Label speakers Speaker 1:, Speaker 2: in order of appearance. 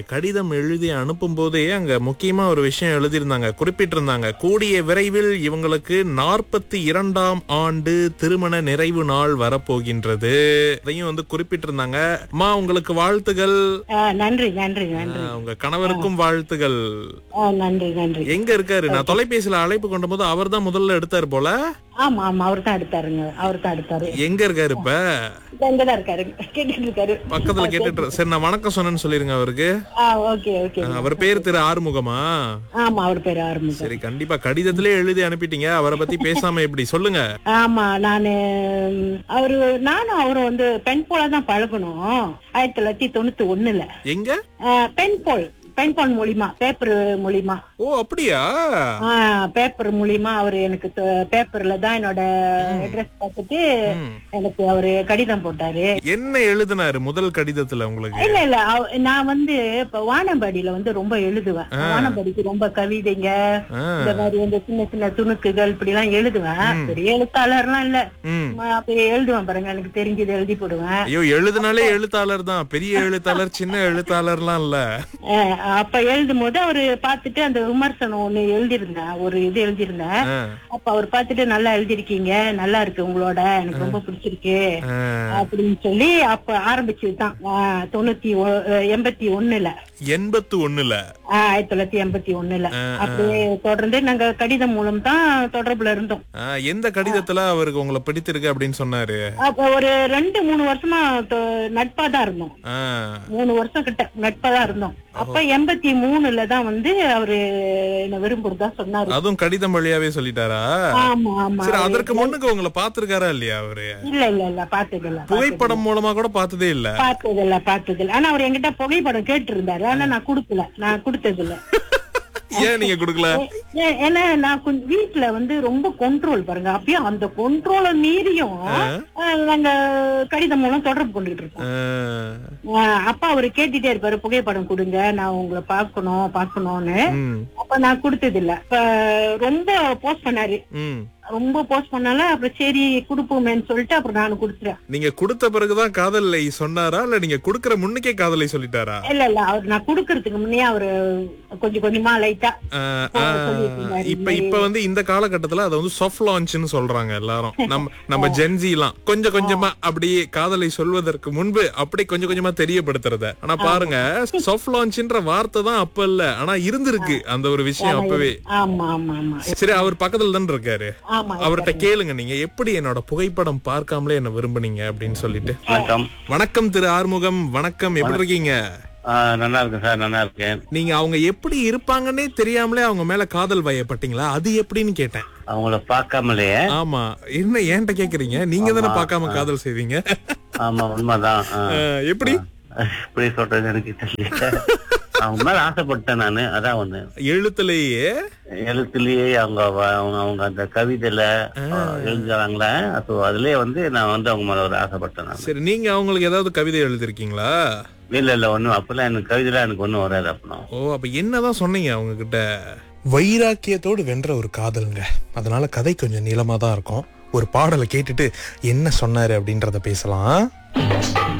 Speaker 1: கடிதம் எழுதி அனுப்பும் போதே அங்க முக்கியமா ஒரு விஷயம் எழுதியிருந்தாங்க, குறிப்பிட்டிருந்தாங்க. கூடிய விரைவில் இவங்களுக்கு 42ஆம் ஆண்டு திருமண நிறைவு நாள் வரப்போகின்றது. அதையும் வந்து குறிப்பிட்டிருந்தாங்க. அம்மா உங்களுக்கு வாழ்த்துகள்.
Speaker 2: நன்றி நன்றி நன்றி.
Speaker 1: உங்க கணவருக்கும் வாழ்த்துகள்.
Speaker 2: நன்றி நன்றி.
Speaker 1: எங்க இருக்காரு? நான் தொலைபேசியில அழைப்பு கொண்ட போது அவர் தான் முதல்ல எடுத்தாரு போல.
Speaker 2: ஆமா ஆமா, அவர் தான் எடுத்தாருங்க. அவர் தான் எடுத்தாரு.
Speaker 1: எங்க இருக்காரு இப்ப?
Speaker 2: இங்கதான் இருக்காரு, கேட்டுட்டு இருக்காரு.
Speaker 1: பக்கத்துல கேட்டுட்டு. சரி, நான் வணக்கம் சொன்னேன்னு சொல்லிருங்க அவருக்கு.
Speaker 2: Okay okay.
Speaker 1: அவர் பேர் திரு ஆறுமுகமா?
Speaker 2: ஆமா, அவர் பேரு ஆறுமுகம்.
Speaker 1: சரி, கண்டிப்பா கடிதத்திலே எழுதி அனுப்பிட்டீங்க. அவரை பத்தி பேசாம எப்படி, சொல்லுங்க.
Speaker 2: ஆமா, நானும் அவரும் வந்து பெண் போல தான் பழகணும் 1991.
Speaker 1: எங்க?
Speaker 2: பெண் மூலியமா, பேப்பர் மூலியமா.
Speaker 1: ஓ, அப்படியா?
Speaker 2: பேப்பர் மூலியமா அவரு எனக்கு பேப்பர்ல தான் என்னோட அட்ரஸ் பார்த்துட்டு எனக்கு அவரு கடிதம் போட்டாரு.
Speaker 1: என்ன எழுதினாரு முதல் கடிதத்துல உங்களுக்கு?
Speaker 2: இல்ல நான் வந்து இப்ப வானம்பாடியில வந்து ரொம்ப எழுதுவேன். வானம்பாடிக்கு ரொம்ப கவிதைங்க, இந்த மாதிரி வந்து சின்ன சின்ன துணுக்குகள் இப்படி எல்லாம் எழுதுவேன். பெரிய எழுத்தாளர்லாம் இல்ல, அப்படியே எழுதுவேன் பாருங்க, எனக்கு தெரிஞ்சது எழுதி போடுவேன்.
Speaker 1: ஐயோ, எழுதுனாலே எழுத்தாளர் தான், பெரிய எழுத்தாளர் சின்ன எழுத்தாளர்லாம் இல்ல.
Speaker 2: அப்ப எழுதும் போது அவரு பாத்துட்டு அந்த விமர்சனம் ஒண்ணு எழுதியிருந்தேன், ஒரு இது எழுதியிருந்தேன். அப்ப அவர் பாத்துட்டு நல்லா எழுதிருக்கீங்க, நல்லா இருக்கு உங்களோட, எனக்கு ரொம்ப பிடிச்சிருக்கு அப்படின்னு சொல்லி அப்ப ஆரம்பிச்சுதான் 1981ல 1981ல அப்படியே தொடர்ந்து நாங்க கடிதம் மூலம் தான் தொடர்புல இருந்தோம்.
Speaker 1: எந்த கடிதத்துல அவருக்கு உங்களை பிடித்திருக்கு அப்படின்னு சொன்னாரு?
Speaker 2: அப்ப ஒரு 2-3 வருஷமா நட்பா தான் இருந்தோம். 3 வருஷம் கிட்ட நட்பா தான் இருந்தோம். அப்ப 83ல தான் வந்து அவரு என்ன விரும்புறதா சொன்னாரு.
Speaker 1: அதுவும் கடிதம் வழியாவே சொல்லிட்டாரா?
Speaker 2: ஆமா ஆமா.
Speaker 1: சரி, அதற்கு முன்னுக்கு உங்களை பாத்துருக்காரா இல்லையா அவரு?
Speaker 2: இல்ல பார்த்ததில்ல.
Speaker 1: புகைப்படம் மூலமா கூட பார்த்ததே இல்ல?
Speaker 2: பார்த்ததில்ல. ஆனா அவர் என்கிட்ட புகைப்படம் கேட்டு இருந்தாரு, ஆனா நான் கொடுத்தது இல்ல.
Speaker 1: ஏன் நீங்க குடுக்கல?
Speaker 2: ஏன்னா நான் வீட்டுல வந்து ரொம்ப கண்ட்ரோல் பாருங்க, அப்பயே அந்த கண்ட்ரோல மீறியும் நாங்க கடிதம் மூலம் தொடர்பு கொண்டுட்டு இருக்கோம். அப்பா அவரு கேட்டுட்டே இருப்பாரு, புகைப்படம் கொடுங்க, நான் உங்களை பாக்கணும்னு. அப்ப நான் கொடுத்தது இல்ல. ரொம்ப போஸ்ட் பண்ணாரு, ரொம்ப போஸ்ட் பண்ணால அப்புறம் சரி குடுப்போமேன்னு சொல்லிட்டு அப்புறம் நானும் குடுத்துறேன்.
Speaker 1: நீங்க கொடுத்த பிறகுதான் காதலை சொன்னாரா, இல்ல நீங்க குடுக்கற முன்னுக்கே காதலை சொல்லிட்டாரா?
Speaker 2: இல்ல அவர் நான் குடுக்கறதுக்கு முன்னே அவரு கொஞ்சம் கொஞ்சமா லைட்டா
Speaker 1: இப்ப வந்து இந்த காலகட்டத்துல அதை வந்து சாஃப்ட் லான்ச்னு சொல்றாங்க எல்லாரும். நம்ம ஜென்சிலாம் கொஞ்சம் கொஞ்சமா அப்படியே காதலை சொல்வதற்கு முன்பு அப்படி கொஞ்சம் கொஞ்சமா தெரியப்படுத்துறத. ஆனா பாருங்க, சாஃப்ட் லான்ச்ன்ற வார்த்தை தான் அப்ப இல்ல, ஆனா இருந்திருக்கு அந்த ஒரு விஷயம் அப்பவே. சரி, அவர் பக்கத்துல தான் இருக்காரு, அவர்கிட்ட கேளுங்க, நீங்க எப்படி என்னோட புகைப்படம் பார்க்காமலே என்ன விரும்புனீங்க அப்படின்னு சொல்லிட்டு. வணக்கம் திரு ஆறுமுகம். வணக்கம், எப்படி இருக்கீங்க?
Speaker 3: நல்லா இருக்கேன் சார், நல்லா இருக்கேன்.
Speaker 1: நீங்க அவங்க எப்படி இருப்பாங்கன்னே தெரியாமலே அவங்க மேல காதல் வயப்பட்டீங்களா? அது எப்படின்னு கேட்டேன்.
Speaker 3: அவங்கள பார்க்காமலே?
Speaker 1: ஆமா. என்ன ஏன்ட்ட கேக்குறீங்க? நீங்க தானே பார்க்காம காதல் செய்வீங்க.
Speaker 3: ஆமா, உண்மைதான்.
Speaker 1: எப்படி
Speaker 3: சொல்றது எனக்கு தெரியல. அவங்க மேல ஆசைப்பட்டேன் நானு, அதான் ஒண்ணு. எழுத்துலயே அவங்க அந்த கவிதையில எழுதுறாங்களே, அதுலயே வந்து நான் வந்து அவங்க மேல ஒரு ஆசைப்பட்டேன்.
Speaker 1: சரி, நீங்க அவங்களுக்கு ஏதாவது கவிதை எழுதிருக்கீங்களா?
Speaker 3: இல்ல ஒண்ணும் அப்பெல்லாம் எனக்கு கவிதையில எனக்கு ஒண்ணும் வராது அப்பலாம்.
Speaker 1: ஓ, அப்ப என்னதான் சொன்னீங்க அவங்க கிட்ட? வைராக்கியத்தோடு வென்ற ஒரு காதலுங்க. அதனால கதை கொஞ்சம் நீளமா தான் இருக்கும். ஒரு பாடலை கேட்டுட்டு என்ன சொன்னாரு அப்படின்றத பேசலாம்.